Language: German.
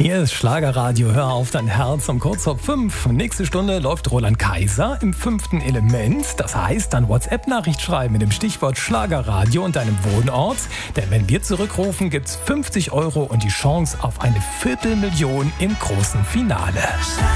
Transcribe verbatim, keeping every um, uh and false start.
Hier ist Schlagerradio, hör auf dein Herz um kurz vor fünf. Nächste Stunde läuft Roland Kaiser im fünften Element. Das heißt, dann WhatsApp-Nachricht schreiben mit dem Stichwort Schlagerradio und deinem Wohnort. Denn wenn wir zurückrufen, gibt's fünfzig Euro und die Chance auf eine Viertelmillion im großen Finale.